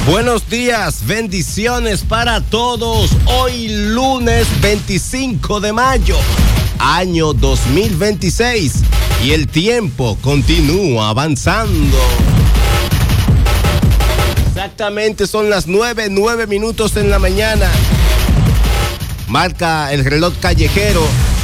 Buenos días, bendiciones para todos. Hoy lunes 25 de mayo, año 2026, y el tiempo continúa avanzando. Exactamente son las 9 minutos en la mañana. Marca el reloj callejero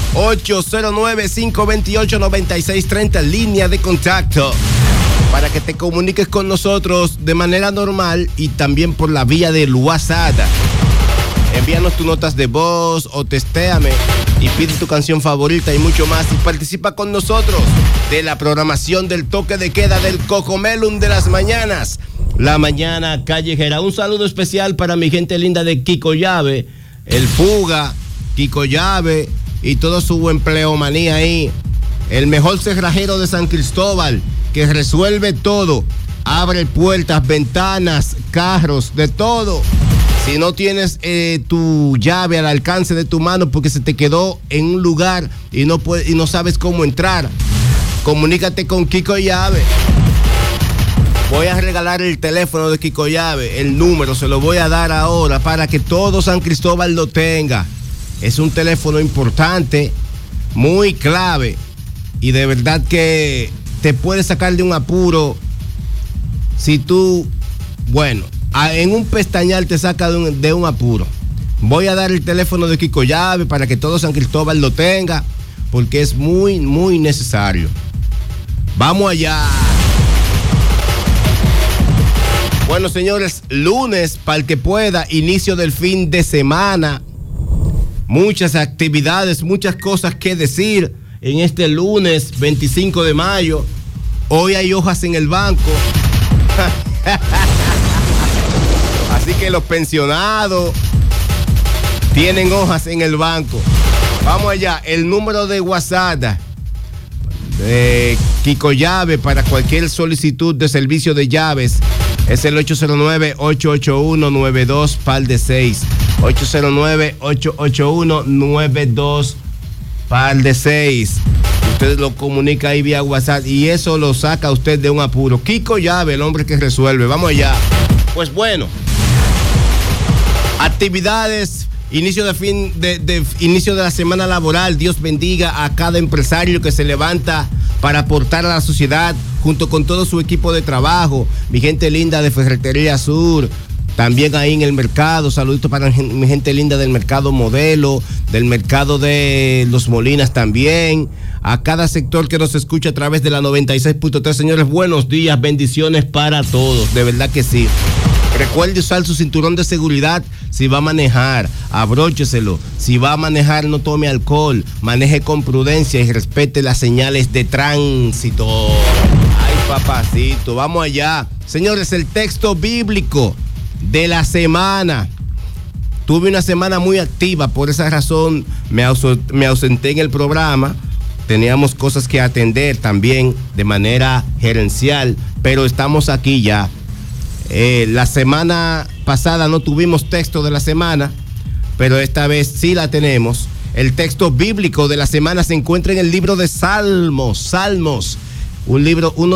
809-528-9630, línea de contacto, para que te comuniques con nosotros de manera normal y también por la vía del WhatsApp. Envíanos tus notas de voz o testéame y pide tu canción favorita y mucho más, y participa con nosotros de la programación del toque de queda del Cocomelum de las mañanas, la mañana callejera. Un saludo especial para mi gente linda de Kiko Llave, el Fuga, Kiko Llave y todo su empleomanía ahí. El mejor cerrajero de San Cristóbal, que resuelve todo, abre puertas, ventanas, carros, de todo. Si no tienes tu llave al alcance de tu mano porque se te quedó en un lugar y no sabes cómo entrar, comunícate con Kiko Llave. Voy a regalar el teléfono de Kiko Llave, el número se lo voy a dar ahora para que todo San Cristóbal lo tenga. Es un teléfono importante, muy clave, y de verdad que te puede sacar de un apuro. Si tú, bueno, en un pestañal te saca de un apuro. Voy a dar el teléfono de Kiko Llave para que todo San Cristóbal lo tenga, porque es muy, muy necesario. Vamos allá. Bueno, señores, lunes, para el que pueda, inicio del fin de semana. Muchas actividades, muchas cosas que decir en este lunes 25 de mayo. Hoy hay hojas en el banco. Así que los pensionados tienen hojas en el banco. Vamos allá, el número de WhatsApp de Kiko Llave para cualquier solicitud de servicio de llaves es el 809-881-92-6. 809-881-92-6. Usted lo comunica ahí vía WhatsApp y eso lo saca a usted de un apuro. Kiko Llave, el hombre que resuelve. Vamos allá. Pues bueno, actividades, inicio de la semana laboral. Dios bendiga a cada empresario que se levanta para aportar a la sociedad junto con todo su equipo de trabajo. Mi gente linda de Ferretería Sur, también ahí en el mercado. Saluditos para mi gente linda del mercado Modelo, del mercado de Los Molinas también. A cada sector que nos escucha a través de la 96.3. Señores, buenos días, bendiciones para todos, de verdad que sí. Recuerde usar su cinturón de seguridad si va a manejar, abrócheselo. Si va a manejar, no tome alcohol, maneje con prudencia y respete las señales de tránsito. Ay, papacito, vamos allá. Señores, el texto bíblico de la semana. Tuve una semana muy activa, por esa razón me ausenté en el programa. Teníamos cosas que atender también de manera gerencial, pero estamos aquí ya. La semana pasada no tuvimos texto de la semana, pero esta vez sí la tenemos. El texto bíblico de la semana se encuentra en el libro de Salmos, un libro, uno